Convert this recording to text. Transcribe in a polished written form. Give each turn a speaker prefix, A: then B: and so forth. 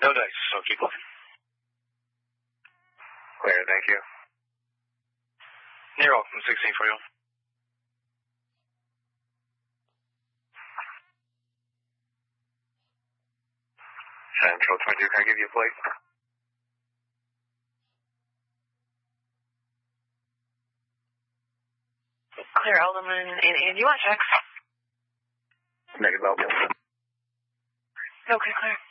A: No dice, so keep looking.
B: Clear, thank you.
A: You're welcome. 16 for you.
B: Central 22, can I give you a plate?
C: Clear, Alderman. And you want checks?
B: Negative, Alderman.
C: Okay, clear.